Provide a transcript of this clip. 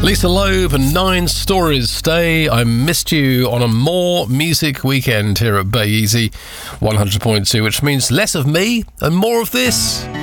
Lisa Loeb and 9 Stories. Stay. I missed you on a more music weekend here at Bay Easy 100.2, which means less of me and more of this.